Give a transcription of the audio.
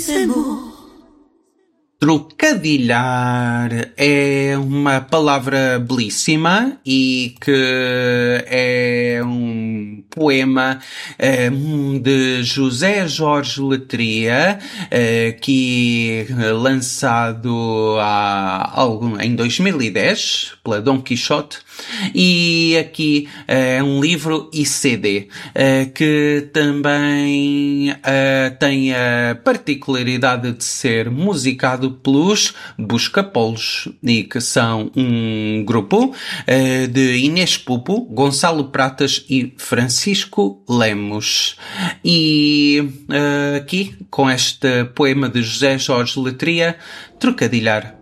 Trocadilhar é uma palavra belíssima e que é um poema de José Jorge Letria, que lançado em 2010 pela Dom Quixote, e aqui é um livro e CD que também tem a particularidade de ser musicado pelos Buscapolos, e que são um grupo de Inês Pupo, Gonçalo Pratas e Francisco Lemos. E aqui, com este poema de José Jorge Letria, Trocadilhar.